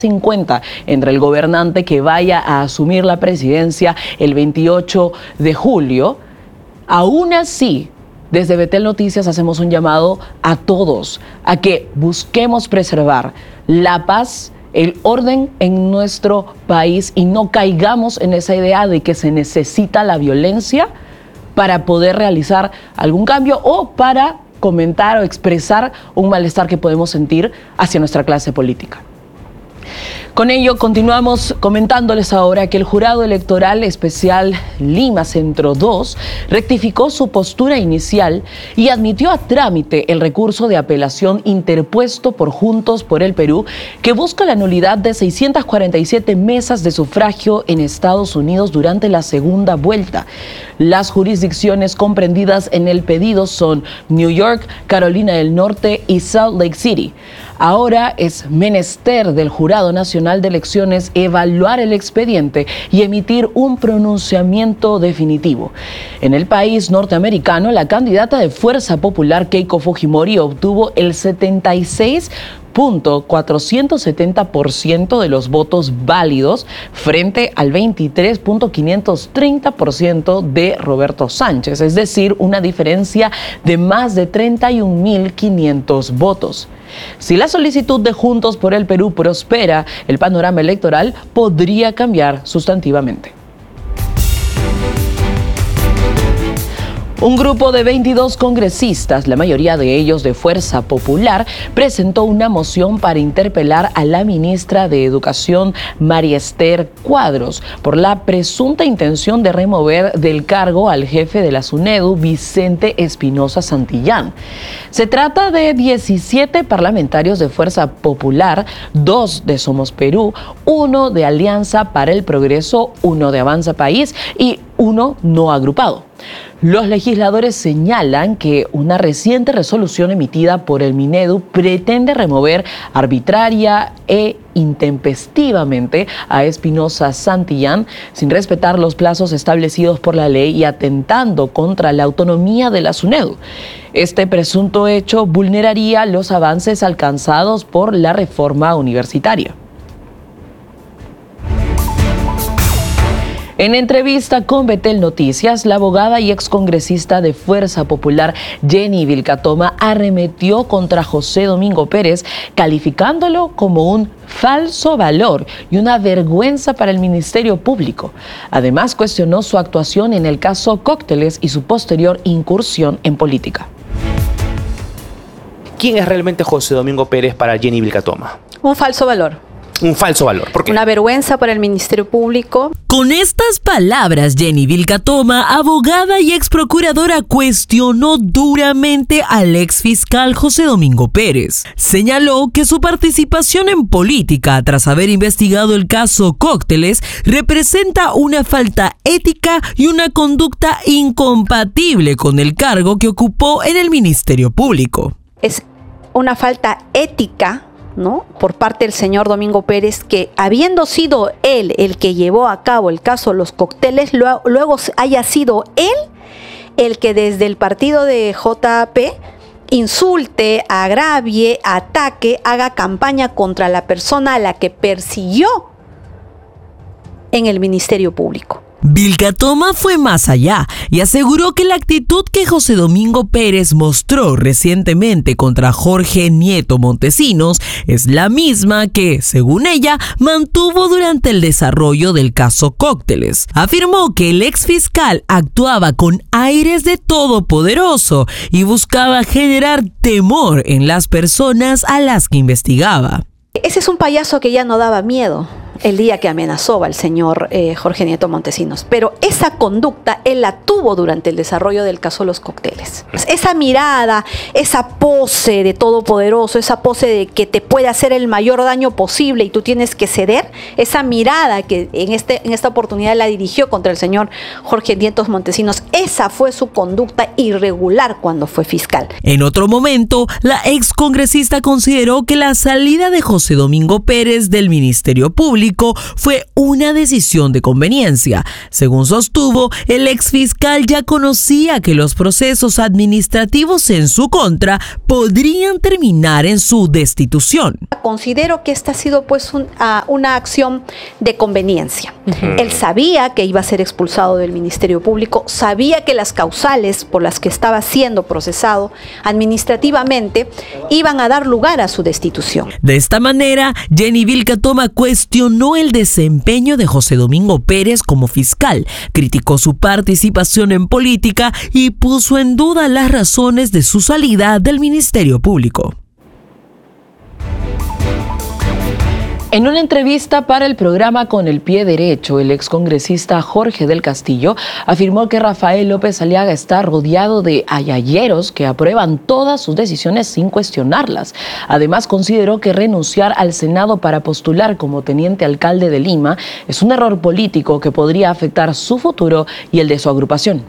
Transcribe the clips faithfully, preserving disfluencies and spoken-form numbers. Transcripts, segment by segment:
cincuenta entre el gobernante que vaya a asumir la presidencia el veintiocho de julio. Aún así, desde Betel Noticias hacemos un llamado a todos a que busquemos preservar la paz, el orden en nuestro país y no caigamos en esa idea de que se necesita la violencia para poder realizar algún cambio o para comentar o expresar un malestar que podemos sentir hacia nuestra clase política. Con ello, continuamos comentándoles ahora que el Jurado Electoral Especial Lima Centro dos rectificó su postura inicial y admitió a trámite el recurso de apelación interpuesto por Juntos por el Perú, que busca la nulidad de seiscientas cuarenta y siete mesas de sufragio en Estados Unidos durante la segunda vuelta. Las jurisdicciones comprendidas en el pedido son New York, Carolina del Norte y Salt Lake City. Ahora es menester del Jurado Nacional de Elecciones evaluar el expediente y emitir un pronunciamiento definitivo. En el país norteamericano, la candidata de Fuerza Popular, Keiko Fujimori, obtuvo el setenta y seis punto cuatrocientos setenta por ciento de los votos válidos frente al veintitrés punto quinientos treinta por ciento de Roberto Sánchez, es decir, una diferencia de más de treinta y un mil quinientos votos. Si la solicitud de Juntos por el Perú prospera, el panorama electoral podría cambiar sustantivamente. Un grupo de veintidós congresistas, la mayoría de ellos de Fuerza Popular, presentó una moción para interpelar a la ministra de Educación, María Esther Cuadros, por la presunta intención de remover del cargo al jefe de la SUNEDU, Vicente Espinosa Santillán. Se trata de diecisiete parlamentarios de Fuerza Popular, dos de Somos Perú, uno de Alianza para el Progreso, uno de Avanza País y uno no agrupado. Los legisladores señalan que una reciente resolución emitida por el Minedu pretende remover arbitraria e intempestivamente a Espinosa Santillán sin respetar los plazos establecidos por la ley y atentando contra la autonomía de la SUNEDU. Este presunto hecho vulneraría los avances alcanzados por la reforma universitaria. En entrevista con Betel Noticias, la abogada y excongresista de Fuerza Popular, Jenny Vilcatoma, arremetió contra José Domingo Pérez, calificándolo como un falso valor y una vergüenza para el Ministerio Público. Además, cuestionó su actuación en el caso Cócteles y su posterior incursión en política. ¿Quién es realmente José Domingo Pérez para Jenny Vilcatoma? Un falso valor. Un falso valor. ¿Por qué? Una vergüenza para el Ministerio Público. Con estas palabras, Jenny Vilcatoma, abogada y ex procuradora, cuestionó duramente al ex fiscal José Domingo Pérez. Señaló que su participación en política, tras haber investigado el caso Cócteles, representa una falta ética y una conducta incompatible con el cargo que ocupó en el Ministerio Público. Es una falta ética, ¿no?, por parte del señor Domingo Pérez, que habiendo sido él el que llevó a cabo el caso Los Cócteles, luego, luego haya sido él el que desde el partido de J P insulte, agravie, ataque, haga campaña contra la persona a la que persiguió en el Ministerio Público. Vilcatoma fue más allá y aseguró que la actitud que José Domingo Pérez mostró recientemente contra Jorge Nieto Montesinos es la misma que, según ella, mantuvo durante el desarrollo del caso Cócteles. Afirmó que el ex fiscal actuaba con aires de todopoderoso y buscaba generar temor en las personas a las que investigaba. Ese es un payaso que ya no daba miedo el día que amenazó al señor eh, Jorge Nieto Montesinos. Pero esa conducta él la tuvo durante el desarrollo del caso Los Cócteles. Esa mirada, esa pose de todopoderoso, esa pose de que te puede hacer el mayor daño posible y tú tienes que ceder, esa mirada que en, este, en esta oportunidad la dirigió contra el señor Jorge Nieto Montesinos, esa fue su conducta irregular cuando fue fiscal. En otro momento, la excongresista consideró que la salida de José Domingo Pérez del Ministerio Público fue una decisión de conveniencia. Según sostuvo, el exfiscal ya conocía que los procesos administrativos en su contra podrían terminar en su destitución. Considero que esta ha sido pues un, uh, una acción de conveniencia. Uh-huh. Él sabía que iba a ser expulsado del Ministerio Público, sabía que las causales por las que estaba siendo procesado administrativamente iban a dar lugar a su destitución. De esta manera, Jenny Vilcatoma cuestionó el desempeño de José Domingo Pérez como fiscal, criticó su participación en política y puso en duda las razones de su salida del Ministerio Público. En una entrevista para el programa Con el Pie Derecho, el excongresista Jorge del Castillo afirmó que Rafael López Aliaga está rodeado de ayayeros que aprueban todas sus decisiones sin cuestionarlas. Además, consideró que renunciar al Senado para postular como teniente alcalde de Lima es un error político que podría afectar su futuro y el de su agrupación.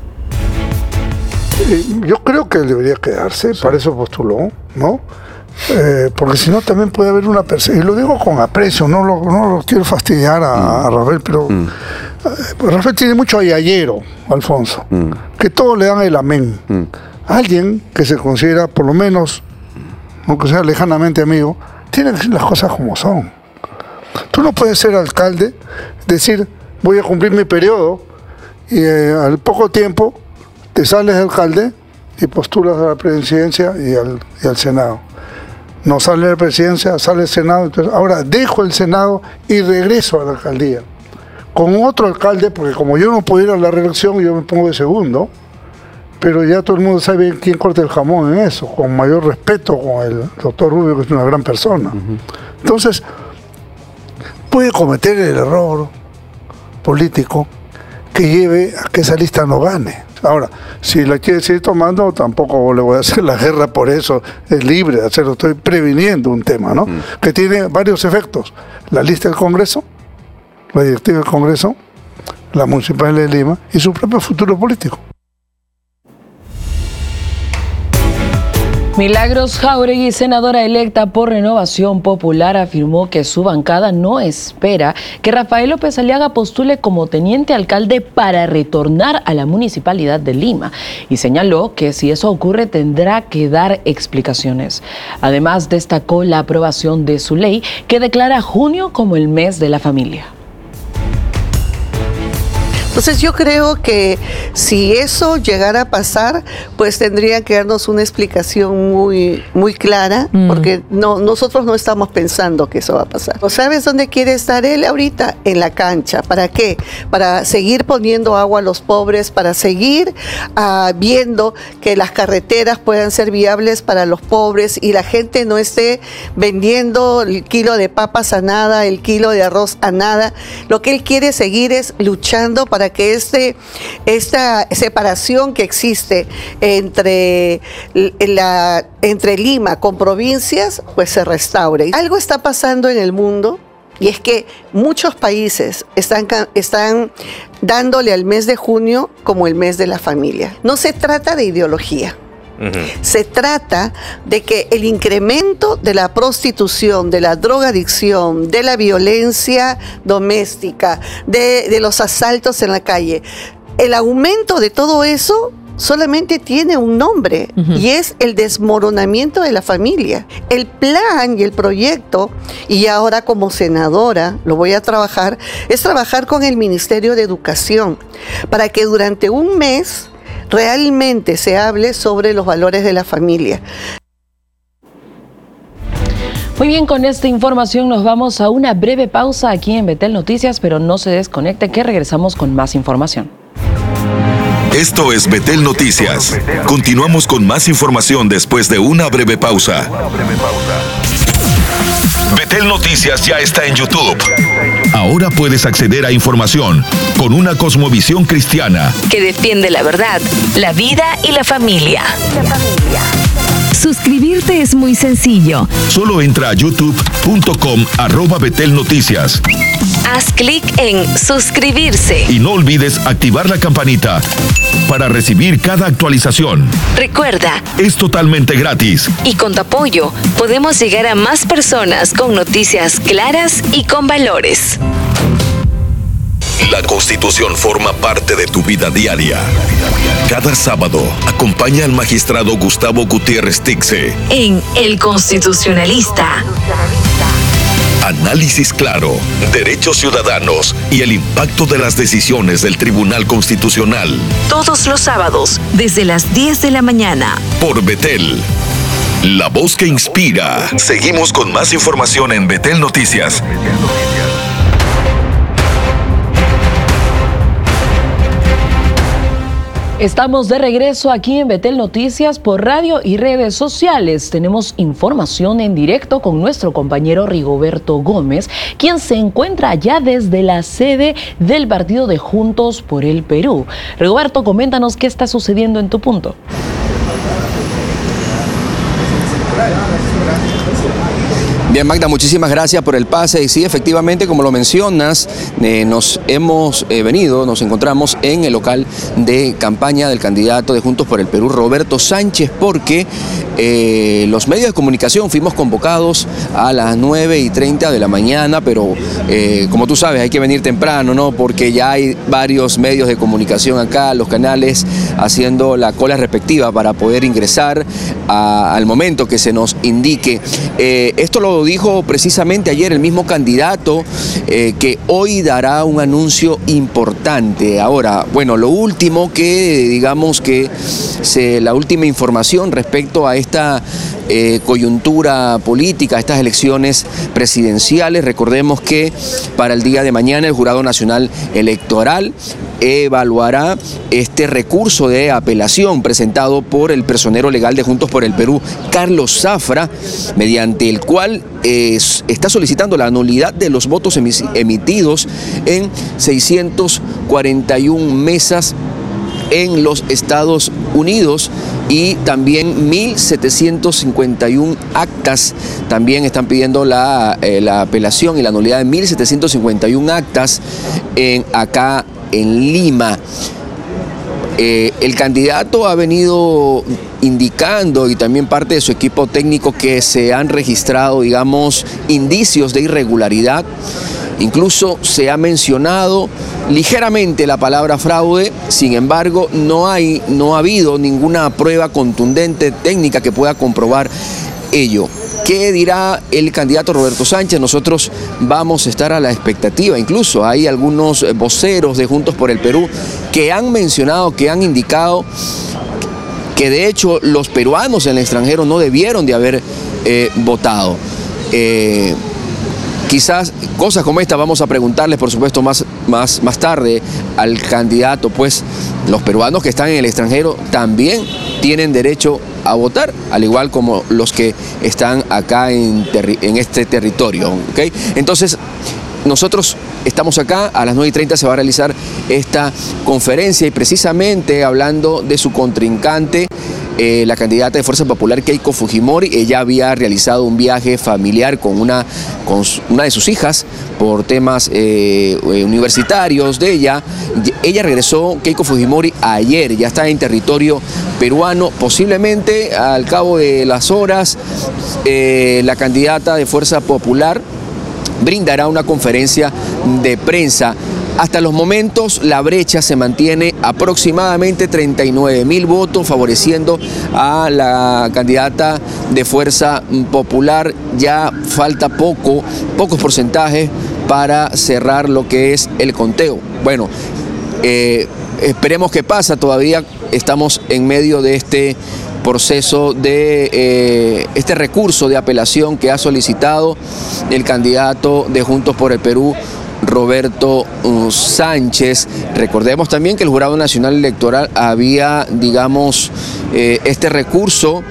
Yo creo que debería quedarse, para eso postuló, ¿no? Eh, porque si no también puede haber una persecución, y lo digo con aprecio, no lo, no lo quiero fastidiar a, a Rafael, pero mm. eh, Rafael tiene mucho ayayero, Alfonso, mm. que todos le dan el amén. Mm. Alguien que se considera, por lo menos, aunque sea lejanamente amigo, tiene que decir las cosas como son. Tú no puedes ser alcalde, decir, voy a cumplir mi periodo, y eh, al poco tiempo te sales de alcalde y postulas a la presidencia y al, y al Senado. No sale la presidencia, sale el Senado, entonces ahora dejo el Senado y regreso a la alcaldía. Con otro alcalde, porque como yo no puedo ir a la reelección, yo me pongo de segundo, pero ya todo el mundo sabe quién corta el jamón en eso, con mayor respeto con el doctor Rubio, que es una gran persona. Uh-huh. Entonces, puede cometer el error político que lleve a que esa lista no gane. Ahora, si la quiere seguir tomando, tampoco le voy a hacer la guerra por eso, es libre de hacerlo, estoy previniendo un tema, ¿no? Mm. Que tiene varios efectos. La lista del Congreso, la directiva del Congreso, la Municipalidad de Lima y su propio futuro político. Milagros Jáuregui, senadora electa por Renovación Popular, afirmó que su bancada no espera que Rafael López Aliaga postule como teniente alcalde para retornar a la Municipalidad de Lima y señaló que si eso ocurre tendrá que dar explicaciones. Además, destacó la aprobación de su ley que declara junio como el mes de la familia. Entonces yo creo que si eso llegara a pasar, pues tendría que darnos una explicación muy, muy clara, mm. porque no, nosotros no estamos pensando que eso va a pasar. ¿Sabes dónde quiere estar él ahorita? En la cancha. ¿Para qué? Para seguir poniendo agua a los pobres, para seguir uh, viendo que las carreteras puedan ser viables para los pobres y la gente no esté vendiendo el kilo de papas a nada, el kilo de arroz a nada. Lo que él quiere seguir es luchando para que este, esta separación que existe entre, la, entre Lima con provincias, pues se restaure. Algo está pasando en el mundo y es que muchos países están, están dándole al mes de junio como el mes de la familia. No se trata de ideología. Uh-huh. Se trata de que el incremento de la prostitución, de la drogadicción, de la violencia doméstica, de, de los asaltos en la calle, el aumento de todo eso solamente tiene un nombre, uh-huh. y es el desmoronamiento de la familia. El plan y el proyecto, y ahora como senadora lo voy a trabajar, es trabajar con el Ministerio de Educación para que durante un mes realmente se hable sobre los valores de la familia. Muy bien, con esta información nos vamos a una breve pausa aquí en Betel Noticias, pero no se desconecte que regresamos con más información. Esto es Betel Noticias. Continuamos con más información después de una breve pausa. Betel Noticias ya está en YouTube. Ahora puedes acceder a información con una cosmovisión cristiana que defiende la verdad, la vida y la familia. La familia. Suscribirte es muy sencillo. Solo entra a youtube punto com arroba Betel Noticias. Haz clic en suscribirse. Y no olvides activar la campanita para recibir cada actualización. Recuerda, es totalmente gratis. Y con tu apoyo podemos llegar a más personas con noticias claras y con valores. La Constitución forma parte de tu vida diaria. Cada sábado, acompaña al magistrado Gustavo Gutiérrez Tixe en El Constitucionalista. Análisis claro, derechos ciudadanos y el impacto de las decisiones del Tribunal Constitucional. Todos los sábados, desde las diez de la mañana. Por Betel, la voz que inspira. Seguimos con más información en Betel Noticias. Estamos de regreso aquí en Betel Noticias por radio y redes sociales. Tenemos información en directo con nuestro compañero Rigoberto Gómez, quien se encuentra ya desde la sede del partido de Juntos por el Perú. Rigoberto, coméntanos qué está sucediendo en tu punto. Bien, Magda, muchísimas gracias por el pase. Y sí, efectivamente, como lo mencionas, eh, nos hemos eh, venido, nos encontramos en el local de campaña del candidato de Juntos por el Perú, Roberto Sánchez, porque eh, los medios de comunicación fuimos convocados a las nueve y treinta de la mañana, pero eh, como tú sabes, hay que venir temprano, ¿no? Porque ya hay varios medios de comunicación acá, los canales haciendo la cola respectiva para poder ingresar a, al momento que se nos indique. Eh, esto lo dijo precisamente ayer el mismo candidato, eh, que hoy dará un anuncio importante. Ahora, bueno, lo último que, digamos que, se, la última información respecto a esta eh, coyuntura política, a estas elecciones presidenciales, recordemos que para el día de mañana el Jurado Nacional Electoral evaluará este recurso de apelación presentado por el personero legal de Juntos por el Perú, Carlos Zafra, mediante el cual eh, está solicitando la nulidad de los votos emitidos en seiscientas cuarenta y una mesas en los Estados Unidos y también mil setecientos cincuenta y una actas. También están pidiendo la, eh, la apelación y la nulidad de mil setecientos cincuenta y una actas en, acá en Lima. Eh, el candidato ha venido indicando, y también parte de su equipo técnico, que se han registrado, digamos, indicios de irregularidad. Incluso se ha mencionado ligeramente la palabra fraude. Sin embargo, no hay, no ha habido ninguna prueba contundente técnica que pueda comprobar ello. ¿Qué dirá el candidato Roberto Sánchez? Nosotros vamos a estar a la expectativa. Incluso hay algunos voceros de Juntos por el Perú que han mencionado, que han indicado que de hecho los peruanos en el extranjero no debieron de haber eh, votado. Eh, quizás cosas como esta vamos a preguntarles, por supuesto, más, más, más tarde al candidato, pues los peruanos que están en el extranjero también tienen derecho a votar, al igual como los que están acá en, en este territorio, ¿okay? Entonces, nosotros estamos acá, a las nueve y treinta se va a realizar esta conferencia, y precisamente hablando de su contrincante, eh, la candidata de Fuerza Popular, Keiko Fujimori. Ella había realizado un viaje familiar con una, con su, una de sus hijas por temas eh, universitarios de ella. Ella regresó, Keiko Fujimori, ayer, ya está en territorio peruano. Posiblemente al cabo de las horas eh, la candidata de Fuerza Popular brindará una conferencia de prensa. Hasta los momentos la brecha se mantiene aproximadamente treinta y nueve mil votos favoreciendo a la candidata de Fuerza Popular. Ya falta poco, pocos porcentajes para cerrar lo que es el conteo. Bueno, eh, esperemos qué pasa. Todavía estamos en medio de este proceso de eh, este recurso de apelación que ha solicitado el candidato de Juntos por el Perú, Roberto uh, Sánchez. Recordemos también que el Jurado Nacional Electoral había, digamos, eh, este recurso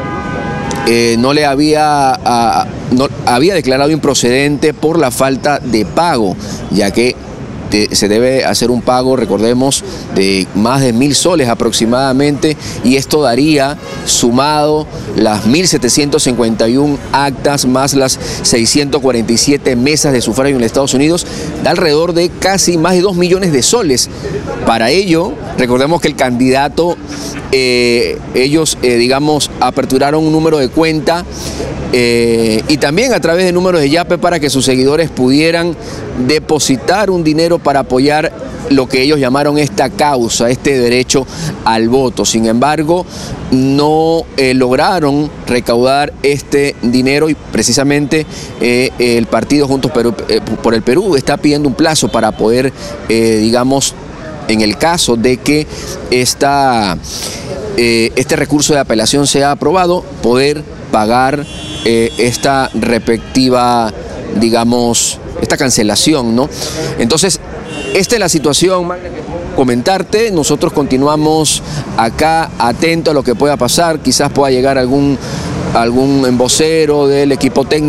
eh, no le había, a, no, había declarado improcedente por la falta de pago, ya que De, se debe hacer un pago, recordemos, de más de mil soles aproximadamente, y esto daría, sumado las mil setecientos cincuenta y una actas más las seiscientas cuarenta y siete mesas de sufragio en los Estados Unidos, da alrededor de casi más de dos millones de soles. Para ello, recordemos que el candidato, eh, ellos, eh, digamos, aperturaron un número de cuenta eh, y también a través de números de Yape para que sus seguidores pudieran depositar un dinero para apoyar lo que ellos llamaron esta causa, este derecho al voto. Sin embargo, no eh, lograron recaudar este dinero y precisamente eh, el partido Juntos Perú, eh, por el Perú está pidiendo un plazo para poder, eh, digamos, en el caso de que esta, eh, este recurso de apelación sea aprobado, poder pagar eh, esta respectiva, digamos, esta cancelación, ¿no? Entonces, esta es la situación, Magda, que puedo comentarte. Nosotros continuamos acá atentos a lo que pueda pasar. Quizás pueda llegar algún, algún vocero del equipo técnico